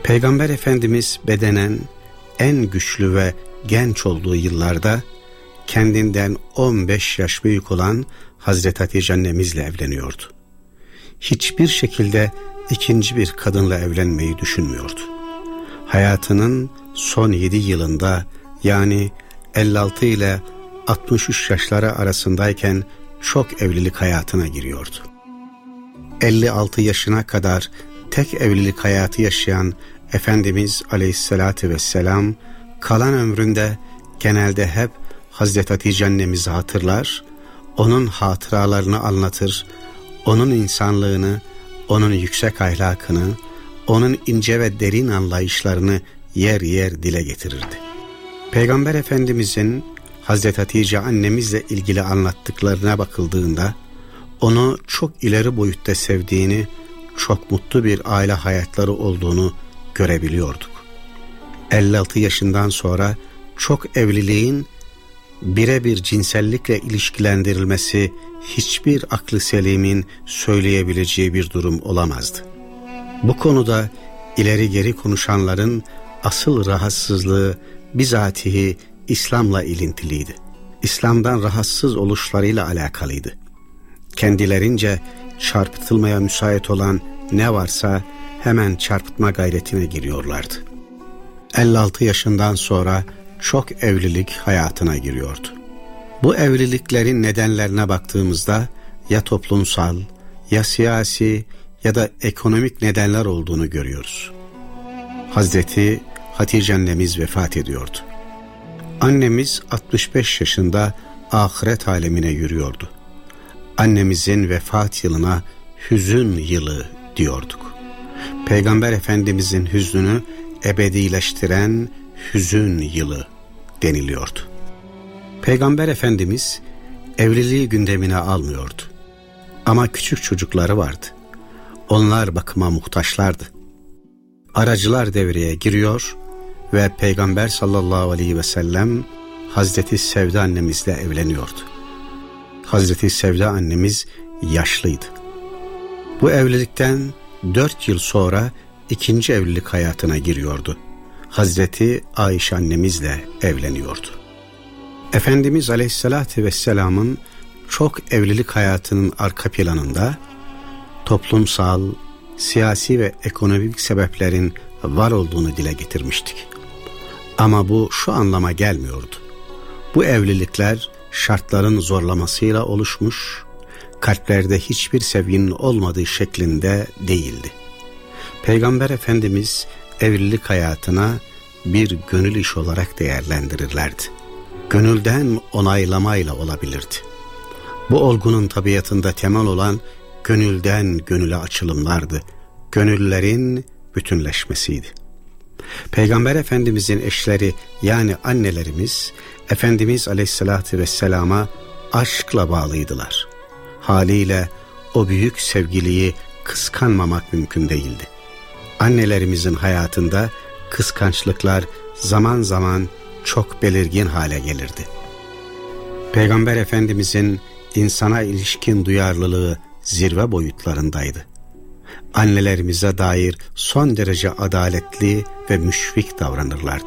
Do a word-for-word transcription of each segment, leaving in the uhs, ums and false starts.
Peygamber Efendimiz bedenen en güçlü ve genç olduğu yıllarda kendinden on beş yaş büyük olan Hazreti Hatice annemizle evleniyordu. Hiçbir şekilde ikinci bir kadınla evlenmeyi düşünmüyordu. Hayatının son yedi yılında, yani elli altı ile altmış üç yaşları arasındayken çok evlilik hayatına giriyordu. elli altı yaşına kadar tek evlilik hayatı yaşayan Efendimiz Aleyhisselatü Vesselam kalan ömründe genelde hep Hazreti Hatice annemizi hatırlar, onun hatıralarını anlatır, onun insanlığını, onun yüksek ahlakını, onun ince ve derin anlayışlarını yer yer dile getirirdi. Peygamber Efendimizin Hazreti Hatice annemizle ilgili anlattıklarına bakıldığında onu çok ileri boyutta sevdiğini, çok mutlu bir aile hayatları olduğunu görebiliyorduk. elli altı yaşından sonra çok evliliğin birebir cinsellikle ilişkilendirilmesi hiçbir aklı selimin söyleyebileceği bir durum olamazdı. Bu konuda ileri geri konuşanların asıl rahatsızlığı bizatihi İslam'la ilintiliydi. İslam'dan rahatsız oluşlarıyla alakalıydı. Kendilerince çarpıtılmaya müsait olan ne varsa hemen çarpıtma gayretine giriyorlardı. elli altı yaşından sonra çok evlilik hayatına giriyordu. Bu evliliklerin nedenlerine baktığımızda ya toplumsal, ya siyasi ya da ekonomik nedenler olduğunu görüyoruz. Hazreti Hatice annemiz vefat ediyordu. Annemiz altmış beş yaşında ahiret alemine yürüyordu. Annemizin vefat yılına hüzün yılı diyorduk. Peygamber Efendimizin hüznünü ebedileştiren hüzün yılı deniliyordu. Peygamber Efendimiz evliliği gündemine almıyordu. Ama küçük çocukları vardı. Onlar bakıma muhtaçlardı. Aracılar devreye giriyor ve Peygamber sallallahu aleyhi ve sellem Hazreti Sevda annemizle evleniyordu. Hazreti Sevda annemiz yaşlıydı. Bu evlilikten dört yıl sonra ikinci evlilik hayatına giriyordu. Hazreti Ayşe annemizle evleniyordu. Efendimiz Aleyhisselatü Vesselam'ın çok evlilik hayatının arka planında toplumsal, siyasi ve ekonomik sebeplerin var olduğunu dile getirmiştik. Ama bu şu anlama gelmiyordu. Bu evlilikler şartların zorlamasıyla oluşmuş, kalplerde hiçbir sevginin olmadığı şeklinde değildi. Peygamber Efendimiz evlilik hayatına bir gönül işi olarak değerlendirirlerdi. Gönülden onaylamayla olabilirdi. Bu olgunun tabiatında temel olan gönülden gönüle açılımlardı. Gönüllerin bütünleşmesiydi. Peygamber Efendimizin eşleri, yani annelerimiz Efendimiz Aleyhisselatü Vesselam'a aşkla bağlıydılar. Haliyle o büyük sevgiliyi kıskanmamak mümkün değildi. Annelerimizin hayatında kıskançlıklar zaman zaman çok belirgin hale gelirdi. Peygamber Efendimizin insana ilişkin duyarlılığı zirve boyutlarındaydı. Annelerimize dair son derece adaletli ve müşfik davranırlardı.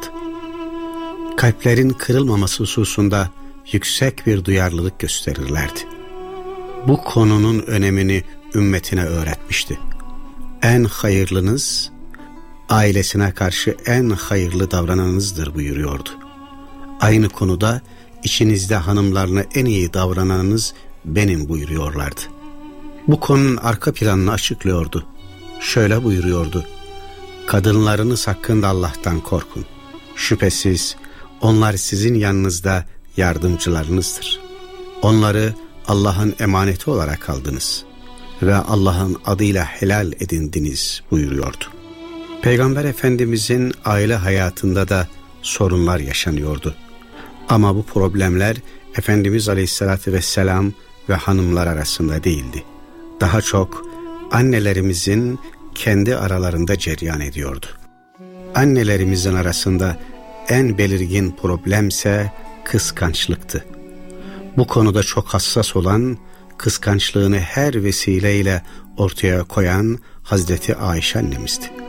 Kalplerin kırılmaması hususunda yüksek bir duyarlılık gösterirlerdi. Bu konunun önemini ümmetine öğretmişti. En hayırlınız, ailesine karşı en hayırlı davrananınızdır buyuruyordu. Aynı konuda içinizde hanımlarına en iyi davrananınız benim buyuruyorlardı. Bu konunun arka planını açıklıyordu. Şöyle buyuruyordu: kadınlarınız hakkında Allah'tan korkun. Şüphesiz onlar sizin yanınızda yardımcılarınızdır. Onları Allah'ın emaneti olarak aldınız ve Allah'ın adıyla helal edindiniz buyuruyordu. Peygamber Efendimizin aile hayatında da sorunlar yaşanıyordu. Ama bu problemler Efendimiz Aleyhisselatü Vesselam ve hanımlar arasında değildi. Daha çok annelerimizin kendi aralarında cereyan ediyordu. Annelerimizin arasında en belirgin problemse kıskançlıktı. Bu konuda çok hassas olan, kıskançlığını her vesileyle ortaya koyan Hazreti Ayşe annemizdi.